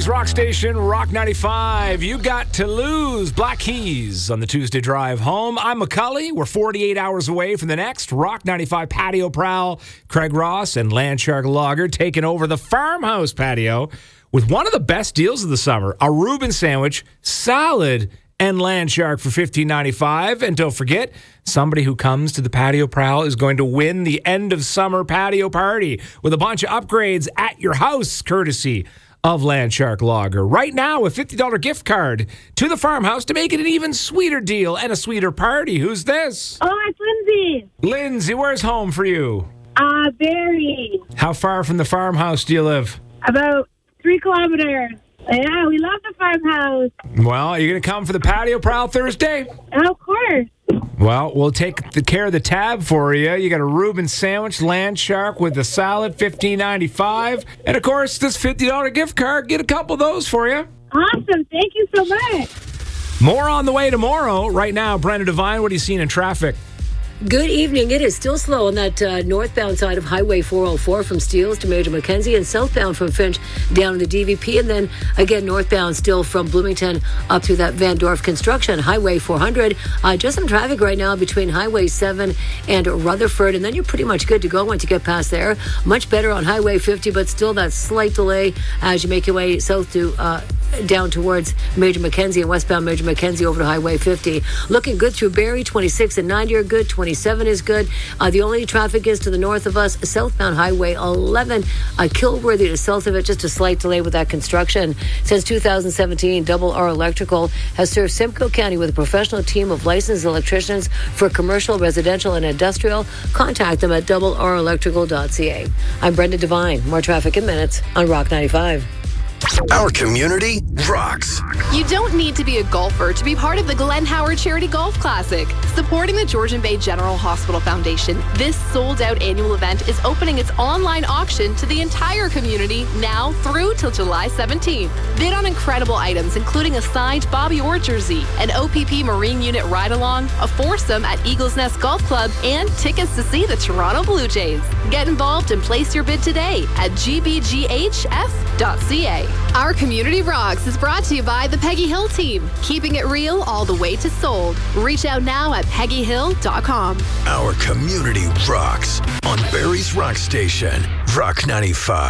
Barrie's Rock Station, Rock 95. You got to lose. Black Keys on the Tuesday drive home. I'm McCully. We're 48 hours away from the next Rock 95 patio prowl. Craig Ross and Landshark Lager taking over the Farmhouse patio with one of the best deals of the summer. A Reuben sandwich, salad, and Landshark for $15.95. And don't forget, somebody who comes to the patio prowl is going to win the end of summer patio party with a bunch of upgrades at your house, courtesy of Landshark Lager. Right now, a $50 gift card to the Farmhouse to make it an even sweeter deal and a sweeter party. Who's this? Oh, it's Lindsay. Lindsay, where's home for you? Barrie. How far from the Farmhouse do you live? About 3 kilometers. Yeah, we love the Farmhouse. Well, are you going to come for the patio prowl Thursday? Of course. Well, we'll take the care of the tab for you. You got a Reuben sandwich, Landshark with the salad, $15.95. And, of course, this $50 gift card. Get a couple of those for you. Awesome. Thank you so much. More on the way tomorrow. Right now, Brenda Devine, what are you seeing in traffic? Good evening. It is still slow on that northbound side of Highway 404 from Steeles to Major Mackenzie, and southbound from Finch down to the DVP, and then again northbound still from Bloomington up through that Van Dorf construction. Highway 400, just some traffic right now between Highway 7 and Rutherford, and then you're pretty much good to go once you get past there. Much better on Highway 50, but still that slight delay as you make your way south to down towards Major Mackenzie and westbound Major Mackenzie over to Highway 50. Looking good through Barrie. 26 and 90 are good. 27 is good. The only traffic is to the north of us, southbound Highway 11, Kilworthy to south of it, just a slight delay with that construction. Since 2017, Double R Electrical has served Simcoe County with a professional team of licensed electricians for commercial, residential, and industrial. Contact them at doublerelectrical.ca. I'm Brenda Devine. More traffic in minutes on Rock 95. Our community rocks. You don't need to be a golfer to be part of the Glenn Howard Charity Golf Classic. Supporting the Georgian Bay General Hospital Foundation, this sold-out annual event is opening its online auction to the entire community now through till July 17th. Bid on incredible items, including a signed Bobby Orr jersey, an OPP Marine Unit ride-along, a foursome at Eagles Nest Golf Club, and tickets to see the Toronto Blue Jays. Get involved and place your bid today at gbghf.ca. Our Community Rocks is brought to you by the Peggy Hill team, keeping it real all the way to sold. Reach out now at peggyhill.com. Our community rocks on Barrie's Rock Station, Rock 95.